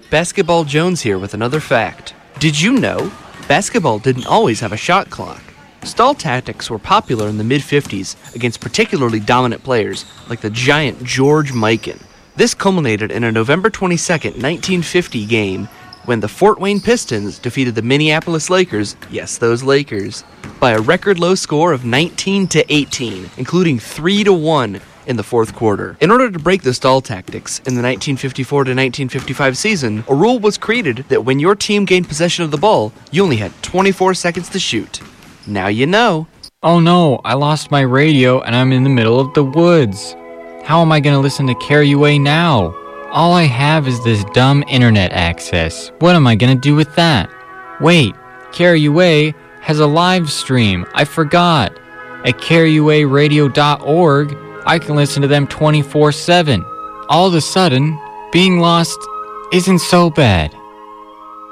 Basketball Jones here with another fact. Did you know basketball didn't always have a shot clock? Stall tactics were popular in the mid-50s against particularly dominant players like the giant George Mikan. This culminated in a November 22, 1950 game when the Fort Wayne Pistons defeated the Minneapolis Lakers, yes, those Lakers, by a record low score of 19-18, including 3-1 in the fourth quarter. In order to break the stall tactics in the 1954-1955 season, a rule was created that when your team gained possession of the ball, you only had 24 seconds to shoot. Now you know. Oh no, I lost my radio and I'm in the middle of the woods. How am I going to listen to KRUA now? All I have is this dumb internet access. What am I going to do with that? Wait, KRUA has a live stream. I forgot. At KRUAradio.org, I can listen to them 24/7. All of a sudden, being lost isn't so bad.